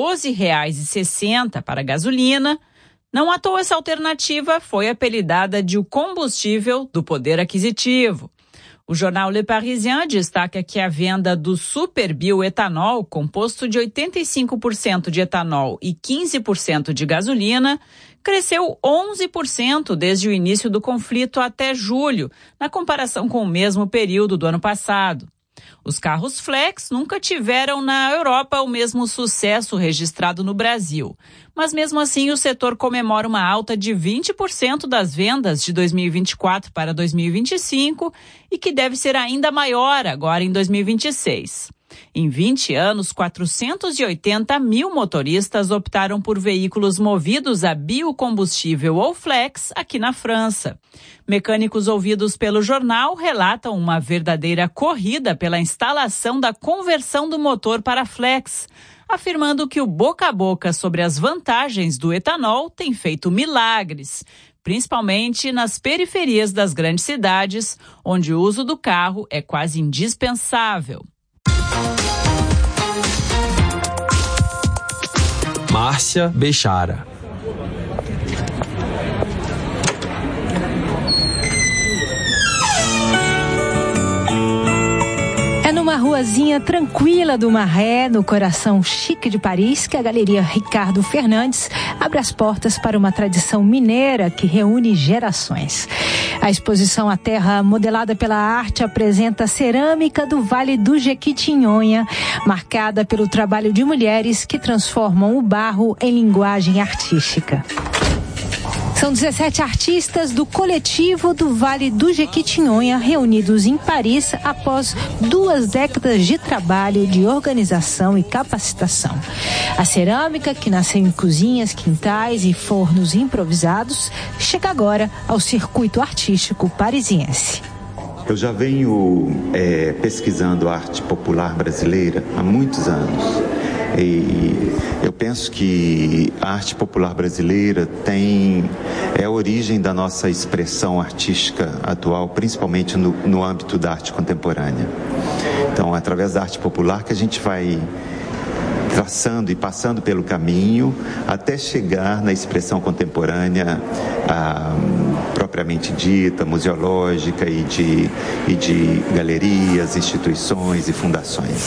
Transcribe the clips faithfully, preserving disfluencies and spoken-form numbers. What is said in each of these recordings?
doze reais e sessenta centavos para a gasolina. Não à toa essa alternativa foi apelidada de o combustível do poder aquisitivo. O jornal Le Parisien destaca que a venda do superbioetanol, composto de oitenta e cinco por cento de etanol e quinze por cento de gasolina, cresceu onze por cento desde o início do conflito até julho, na comparação com o mesmo período do ano passado. Os carros flex nunca tiveram na Europa o mesmo sucesso registrado no Brasil. Mas mesmo assim o setor comemora uma alta de vinte por cento das vendas de dois mil e vinte e quatro para dois mil e vinte e cinco e que deve ser ainda maior agora em dois mil e vinte e seis. Em vinte anos, quatrocentos e oitenta mil motoristas optaram por veículos movidos a biocombustível ou flex aqui na França. Mecânicos ouvidos pelo jornal relatam uma verdadeira corrida pela instalação da conversão do motor para flex, afirmando que o boca a boca sobre as vantagens do etanol tem feito milagres, principalmente nas periferias das grandes cidades, onde o uso do carro é quase indispensável. Márcia Bechara. É numa ruazinha tranquila do Marais, no coração chique de Paris, que a Galeria Ricardo Fernandes abre as portas para uma tradição mineira que reúne gerações. A exposição A Terra Modelada pela Arte apresenta a cerâmica do Vale do Jequitinhonha, marcada pelo trabalho de mulheres que transformam o barro em linguagem artística. São dezessete artistas do coletivo do Vale do Jequitinhonha reunidos em Paris após duas décadas de trabalho de organização e capacitação. A cerâmica, que nasceu em cozinhas, quintais e fornos improvisados, chega agora ao circuito artístico parisiense. Eu já venho é, pesquisando arte popular brasileira há muitos anos. E eu penso que a arte popular brasileira tem, é a origem da nossa expressão artística atual, principalmente no, no âmbito da arte contemporânea. Então, é através da arte popular que a gente vai traçando e passando pelo caminho até chegar na expressão contemporânea ah, propriamente dita, museológica e de, e de galerias, instituições e fundações.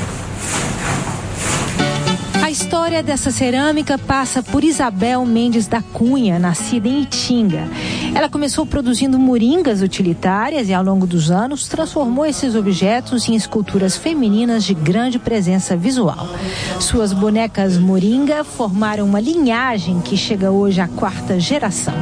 A história dessa cerâmica passa por Isabel Mendes da Cunha, nascida em Itinga. Ela começou produzindo moringas utilitárias e, ao longo dos anos, transformou esses objetos em esculturas femininas de grande presença visual. Suas bonecas moringa formaram uma linhagem que chega hoje à quarta geração.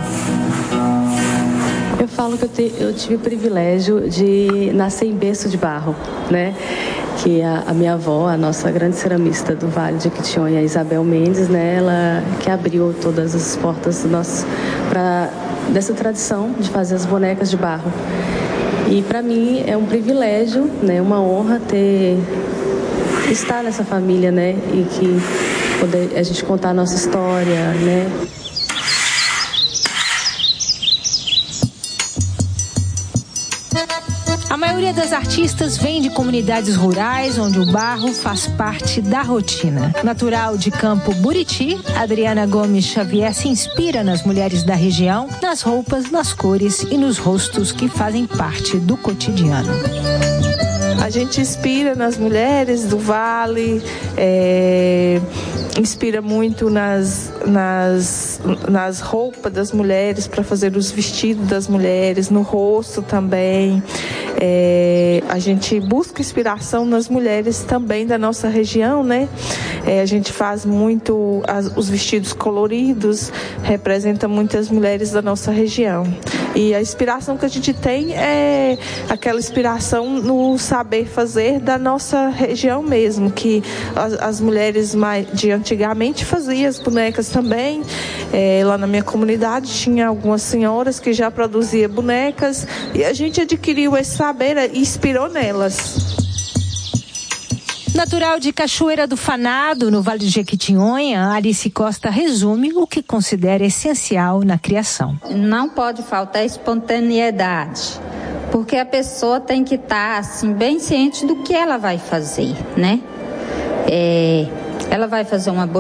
Eu falo que eu, te, eu tive o privilégio de nascer em berço de barro, né? Que a, a minha avó, a nossa grande ceramista do Vale de Jequitinhonha, a Isabel Mendes, né? Ela que abriu todas as portas do nosso, pra, dessa tradição de fazer as bonecas de barro. E para mim é um privilégio, né? Uma honra ter estar nessa família, né? E que poder a gente contar a nossa história, né? A maioria das artistas vem de comunidades rurais, onde o barro faz parte da rotina. Natural de Campo Buriti, Adriana Gomes Xavier se inspira nas mulheres da região, nas roupas, nas cores e nos rostos que fazem parte do cotidiano. A gente inspira nas mulheres do Vale, é, inspira muito nas, nas, nas roupas das mulheres, para fazer os vestidos das mulheres, no rosto também. É, a gente busca inspiração nas mulheres também da nossa região, né? É, a gente faz muito as, os vestidos coloridos, representa muitas mulheres da nossa região. E a inspiração que a gente tem é aquela inspiração no saber fazer da nossa região mesmo, que as, as mulheres mais, de antigamente faziam as bonecas também. É, lá na minha comunidade tinha algumas senhoras que já produziam bonecas e a gente adquiriu esse saber e inspirou nelas. Natural de Cachoeira do Fanado, no Vale do Jequitinhonha, Alice Costa resume o que considera essencial na criação. Não pode faltar espontaneidade, porque a pessoa tem que estar assim, bem ciente do que ela vai fazer, né? É, ela vai fazer uma